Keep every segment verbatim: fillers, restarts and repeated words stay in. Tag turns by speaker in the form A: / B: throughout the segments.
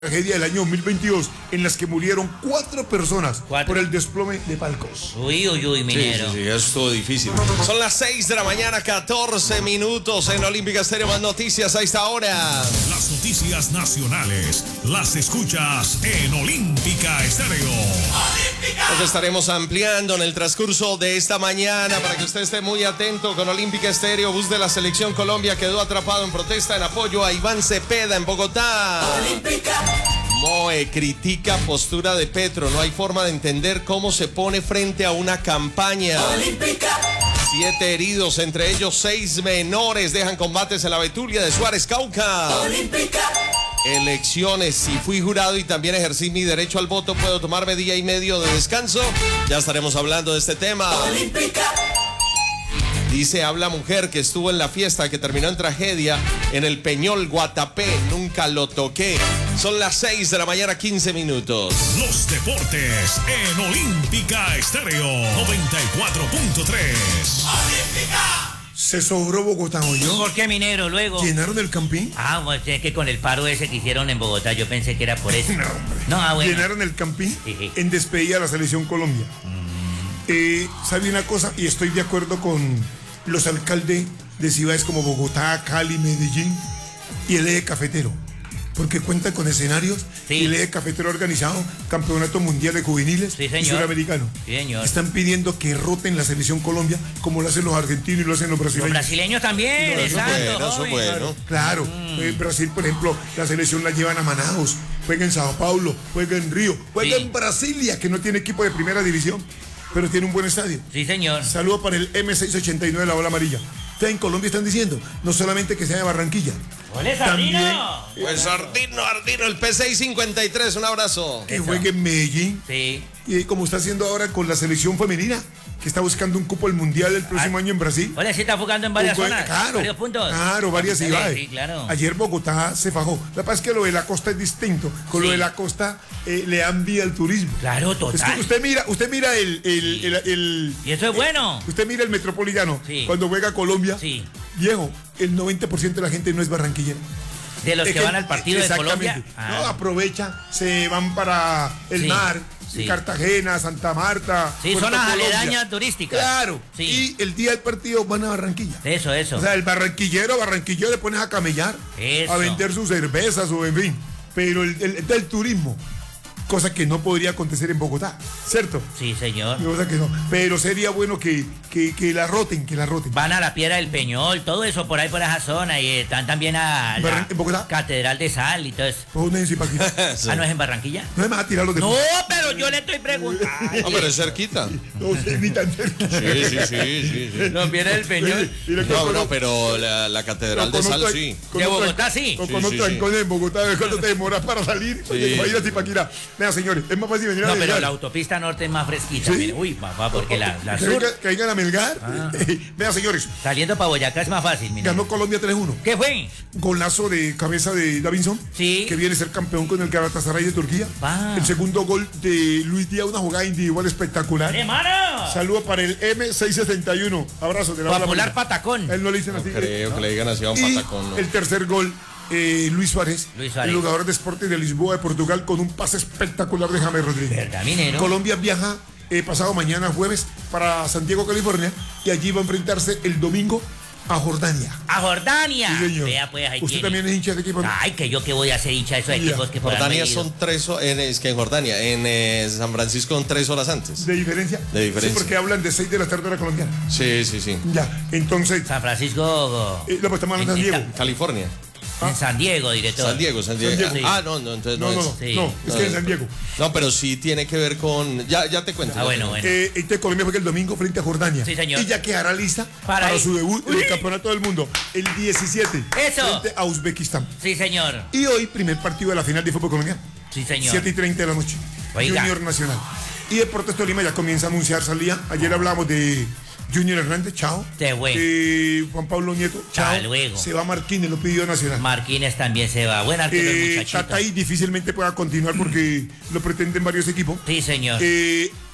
A: Tragedia del año dos mil veintidós en las que murieron cuatro personas
B: ¿Cuatro?
A: por el desplome de palcos.
B: Uy, uy, uy, minero.
C: Sí, sí, sí, eso estuvo difícil. Son las seis de la mañana, catorce minutos en Olímpica Estéreo. Más noticias a esta hora.
D: Las noticias nacionales las escuchas en Olímpica Estéreo.
C: Nos estaremos ampliando en el transcurso de esta mañana para que usted esté muy atento con Olímpica Estéreo. Bus de la Selección Colombia quedó atrapado en protesta en apoyo a Iván Cepeda en Bogotá. Olímpica. Moe critica postura de Petro. No hay forma de entender cómo se pone frente a una campaña. Olímpica. Siete heridos, entre ellos seis menores, dejan combates en la Betulia de Suárez, Cauca. Olímpica. Elecciones. Si fui jurado y también ejercí mi derecho al voto, ¿puedo tomarme día y medio de descanso? Ya estaremos hablando de este tema. Olímpica. Dice, habla mujer que estuvo en la fiesta que terminó en tragedia en el Peñol Guatapé. Nunca lo toqué. Son las seis de la mañana, quince minutos.
D: Los deportes en Olímpica Estéreo noventa y cuatro punto tres.
A: ¡Olímpica! Se sobró Bogotá, ¿o yo?
B: ¿Por qué, minero? Luego.
A: ¿Llenaron el Campín?
B: Ah, pues es que con el paro ese que hicieron en Bogotá, yo pensé que era por eso.
A: No, hombre.
B: No, ah, bueno.
A: ¿Llenaron el Campín?
B: Sí, sí.
A: En despedida de la Selección Colombia. Mm. Eh, ¿Sabe una cosa? Y estoy de acuerdo con los alcaldes de ciudades como Bogotá, Cali, Medellín y el eje cafetero, porque cuentan con escenarios. Sí. Y el eje cafetero ha organizado campeonato mundial de juveniles.
B: Sí,
A: y suramericano.
B: Sí, señor.
A: Están pidiendo que roten la Selección Colombia como lo hacen los argentinos y lo hacen los brasileños.
B: Los brasileños también,
A: no,
B: exacto.
C: Bueno, eso bueno.
A: Claro, mm. En Brasil, por ejemplo, la selección la llevan a Manaus, juega en Sao Paulo, juega en Río, juega sí. en Brasilia, que no tiene equipo de primera división, pero tiene un buen estadio.
B: Sí, señor.
A: Saludo para el M seiscientos ochenta y nueve de la Bola Amarilla. Ustedes en Colombia están diciendo, no solamente que sea de Barranquilla.
B: ¡Ole, Sardino!
C: Pues Sardino, Ardino, el P seiscientos cincuenta y tres, un abrazo.
A: Que juegue en Medellín.
B: Sí.
A: Y como está haciendo ahora con la selección femenina, que está buscando un cupo al mundial el próximo ah. año en Brasil.
B: Ole, sí está jugando en varias
A: un,
B: zonas,
A: claro,
B: varios puntos.
A: Claro, varias ciudades.
B: Sí, claro.
A: Ayer Bogotá se fajó. La verdad es que lo de la costa es distinto. Con sí. lo de la costa eh, le dan vía al turismo.
B: Claro, total.
A: Es que usted mira, usted mira el... el,
B: sí.
A: el, el, el
B: y eso es bueno.
A: Eh, usted mira el Metropolitano.
B: Sí.
A: Cuando juega a Colombia.
B: Sí.
A: Viejo, el noventa por ciento de la gente no es barranquillera.
B: De los que, que van al partido de Colombia.
A: Ah. No, aprovechan, se van para el sí, mar, sí. Cartagena, Santa Marta.
B: Sí, zonas aledañas turísticas.
A: Claro.
B: Sí.
A: Y el día del partido van a Barranquilla.
B: Eso, eso.
A: O sea, el barranquillero, barranquillero le pones a camellar,
B: eso.
A: A vender sus cervezas o en fin. Pero el, el, el del turismo, cosa que no podría acontecer en Bogotá, ¿cierto?
B: Sí, señor.
A: Cosa que no. Pero sería bueno que, que, que la roten, que la roten.
B: Van a la Piedra del Peñol, todo eso por ahí por esa zona, y están también a la
A: ¿En Bogotá?
B: Catedral de Sal y todo eso.
A: ¿Dónde es
C: sí.
B: Ah, ¿no es en Barranquilla?
A: No es más a tirarlo de...
B: No, pero yo le estoy preguntando.
C: No, pero es cerquita.
A: No sé, ni tan cerca.
C: Sí, sí, sí, sí, sí.
B: No, viene el Peñol.
C: No, no, pero la, la Catedral de Sal sí.
B: De Bogotá sí.
A: O con otro trancón en Bogotá, ¿cuánto te demoras para salir?
C: Sí.
A: Para ir a Zipaquirá. Vea, señores, es más fácil venir a
B: No,
A: Melgar.
B: pero la autopista norte es más fresquita.
A: ¿Sí?
B: Uy, papá, porque la, la
A: que
B: sur...
A: Venga, que vengan a Melgar.
B: Ah.
A: Vea, señores.
B: Saliendo para Boyacá es más fácil, mira.
A: Ganó Colombia tres uno.
B: ¿Qué fue?
A: Golazo de cabeza de Davinson.
B: Sí.
A: Que viene a ser campeón con el Galatasaray de Turquía.
B: Ah.
A: El segundo gol de Luis Díaz, una jugada individual espectacular.
B: ¡Hermano!
A: Saludo para el M seiscientos setenta y uno. Abrazo de la
B: Popular Patacón.
A: Él no le dicen
C: no
A: así.
C: Creo
A: ¿no?
C: que le digan así a un
A: y
C: patacón. ¿no?
A: El tercer gol. Eh, Luis Suárez,
B: Luis Suárez,
A: el jugador de Sporting de Lisboa de Portugal, con un pase espectacular de James Rodríguez.
B: ¿Verdad, minero?
A: Colombia viaja eh, pasado mañana jueves para Santiago, California, y allí va a enfrentarse el domingo a Jordania.
B: ¡A Jordania!
A: Sí, señor.
B: Vea, pues, ahí
A: Usted
B: tiene.
A: también es hincha de equipo, ¿no?
B: Ay, que yo que voy a ser hincha de esos
A: Ya.
B: equipos que por
C: Jordania son tres, en, es que en Jordania, en eh, San Francisco son tres horas antes.
A: ¿De diferencia?
C: De diferencia.
A: Sí, porque hablan de seis de la tarde hora colombiana.
C: Sí, sí, sí.
A: Ya, entonces...
B: San Francisco...
A: Eh, no, pues estamos hablando de San Diego.
C: California.
B: En San Diego, director.
C: San Diego, San Diego.
A: San Diego.
C: Ah, no, no, entonces no,
A: No, no,
C: es.
A: no,
B: Sí.
A: no, es
C: No,
A: que
C: no.
A: en San Diego.
C: No, pero sí tiene que ver con... Ya, ya te cuento.
B: Ah, bueno, bueno.
A: Eh, este Colombia juega el domingo frente a Jordania.
B: Sí, señor.
A: Y ya quedará lista
B: Para
A: para,
B: ahí.
A: su debut en
B: Uy.
A: el Campeonato del Mundo el diecisiete.
B: Eso.
A: Frente a Uzbekistán.
B: Sí, señor.
A: Y hoy, primer partido de la final de fútbol colombiano.
B: Sí, señor.
A: siete y treinta de la noche.
B: Oiga.
A: Junior Nacional. Y Deportes Tolima ya comienza a anunciar salida. Ayer hablamos de Junior Hernández, chao.
B: Te güey.
A: Eh, Juan Pablo Nieto, chao.
B: Hasta luego.
A: Se va Marquínez, lo pidió Nacional.
B: Marquínez también se va. Buen arquero el
A: Eh,
B: muchachito.
A: Tatay difícilmente pueda continuar porque lo pretenden varios equipos.
B: Sí, señor.
A: Eh,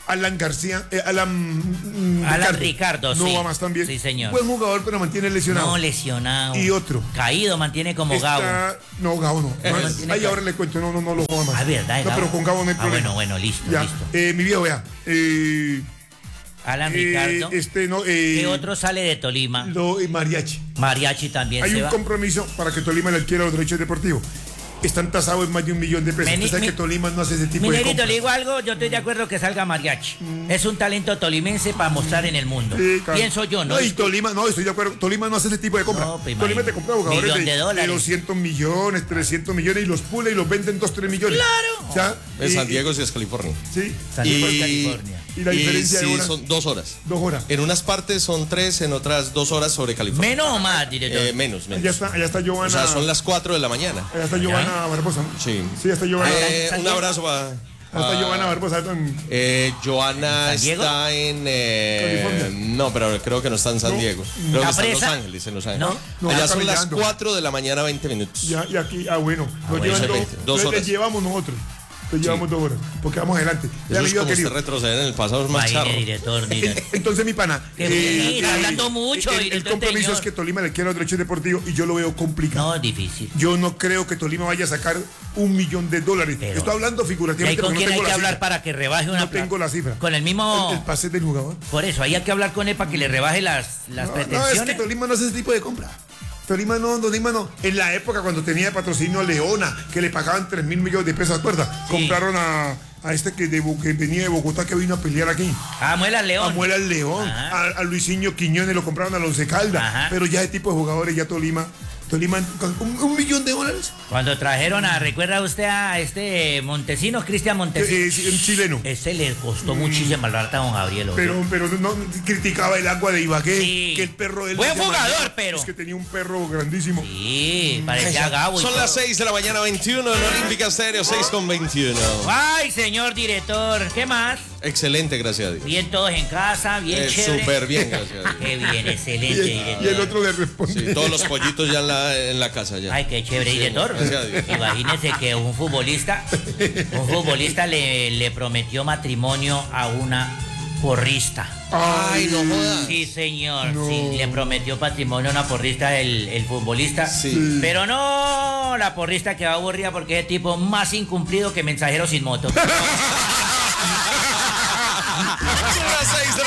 A: Alan García, eh, Alan, mm,
B: Alan
A: Ricardo,
B: Ricardo,
A: no
B: sí.
A: va más también.
B: Sí, señor.
A: Buen jugador, pero mantiene lesionado.
B: No, lesionado.
A: Y otro.
B: Caído, mantiene como
A: Está-
B: Gabo.
A: No, Gabo no.
B: Eh,
A: No,
B: mantiene
A: Ahí
B: ca-
A: ahora le cuento, no, no, no lo juega más.
B: Ah, verdad,
A: No,
B: Gabo.
A: pero con Gabo no hay
B: Ah,
A: problema.
B: bueno, bueno, listo,
A: Ya.
B: listo.
A: Eh, mi viejo, vea. Eh,
B: Alan
A: eh,
B: Ricardo.
A: este, no, eh,
B: ¿Qué otro sale de Tolima?
A: Lo, eh, Mariachi.
B: Mariachi también
A: Hay
B: se
A: un
B: va.
A: compromiso para que Tolima le adquiera los derechos deportivos. Están tasados en más de un millón de pesos.
B: Meni-
A: Usted sabe
B: mi-
A: que Tolima no hace ese tipo
B: Mi
A: de
B: negrito,
A: compras.
B: le digo algo, yo estoy de acuerdo que salga Mariachi. Es un talento tolimense para mostrar en el mundo.
A: Sí, claro.
B: Pienso yo, ¿no?
A: No, y Tolima, no, estoy de acuerdo. Tolima no hace ese tipo de compra.
B: No, pues,
A: Tolima
B: imagínate.
A: te compra jugadores
B: Millón
A: de,
B: de dólares.
A: de doscientos millones, trescientos millones y los pule y los venden dos, tres millones.
B: Claro.
A: O sea,
C: En
A: y-
C: San Diego sí es California.
A: Sí.
B: San Diego,
C: Y,
B: California.
A: Y la diferencia
C: sí,
A: de horas.
C: son dos horas.
A: Dos horas.
C: En unas partes son tres, en otras dos horas sobre California.
B: ¿Menos o más, director?
C: Eh, menos, menos.
A: Allá está, allá está Giovanna.
C: O sea, son las cuatro de la mañana.
A: Allá está Giovanna Barbosa, ¿no?
C: Sí.
A: Sí, está Giovanna.
C: Eh,
B: ¿San
C: un
B: Diego?
C: abrazo para.
A: Allá está Giovanna Barbosa. en-
C: Eh, Joana
B: ¿San Diego?
C: está en. eh,
A: California.
C: no, pero creo que no está en San
A: No.
C: Diego. Creo que está en Los
B: ¿Presa?
C: Ángeles, en Los Ángeles.
B: No.
A: No,
C: Allá
A: está
C: son las
A: caminando.
C: cuatro de la mañana, veinte minutos.
A: Ya, y aquí, ah, bueno. Nos
B: bueno,
A: llevan
C: eso
A: dos,
C: es veinte, dos
A: entonces
C: horas.
A: les llevamos nosotros. Les llevamos dos horas. Porque vamos adelante. Ya,
C: Eso
A: mi
C: es
A: vida
C: como usted
A: querido.
C: retroceder en el pasado, es más
B: Imagine,
C: charro.
B: director, mira.
A: Entonces, mi pana.
B: Qué bien, hablando mucho,
A: El, el
B: director
A: compromiso
B: señor.
A: es que Tolima le quiera los derechos deportivos y yo lo veo complicado.
B: No, es difícil.
A: Yo no creo que Tolima vaya a sacar un millón de dólares.
B: Pero-
A: Estoy hablando
B: ¿Y ahí
A: figurativamente.
B: con
A: porque
B: quién
A: no
B: hay
A: tengo
B: que
A: la
B: hablar
A: cifra.
B: para que rebaje una
A: No tengo
B: plata?
A: la cifra.
B: Con el mismo...
A: El, el pase del jugador.
B: Por eso, ahí hay que hablar con él para que le rebaje las, las
A: No, no,
B: pretensiones.
A: es que Tolima no hace ese tipo de compra. Tolima no, Tolima no. En la época cuando tenía de patrocinio a Leona, que le pagaban tres mil millones de pesos, ¿se acuerda?
B: Sí.
A: Compraron a, a este que, de, Bo- que venía de Bogotá, que vino a pelear aquí.
B: Ah, Muela León.
A: A Muela el León,
B: Ajá.
A: a, a Luisinho Quiñones lo compraron a Once Caldas.
B: Ajá.
A: Pero ya ese tipo de jugadores, ya Tolima, Tolima, un, un millón de dólares.
B: Cuando trajeron a, ¿recuerda usted a este Montesinos, Cristian
A: Eh,
B: Montesinos?
A: eh, un chileno.
B: Ese le costó muchísimo el plata a don Gabriel. oye.
A: Pero, pero no criticaba el agua de Ibagué,
B: Sí.
A: que el perro de él
B: Buen
A: se llama-
B: jugador, pero-
A: Es que tenía un perro grandísimo.
B: Sí, parecía Gabo y
C: Son
B: todo.
C: las seis de la mañana, veintiuno en Olímpica Estéreo, seis con veintiuno.
B: Ay, señor director, ¿qué más?
C: Excelente, gracias a Dios.
B: Bien todos en casa, bien
C: Eh,
B: chévere.
C: Súper bien, gracias a Dios.
B: Qué bien,
A: Y
B: excelente,
A: el,
B: director.
A: y el otro le responde.
C: Sí, todos los pollitos ya en la, en la casa ya.
B: Ay, qué chévere,
C: Sí,
B: director.
C: gracias a Dios.
B: Imagínese que un futbolista, un futbolista le, le prometió matrimonio a una porrista.
C: Ay, no jodas.
B: Sí, señor,
A: No.
B: sí, le prometió patrimonio a una porrista el, el futbolista.
C: Sí.
B: Pero no, la porrista quedó aburrida porque es el tipo más incumplido que mensajero sin moto.
C: Son las seis de la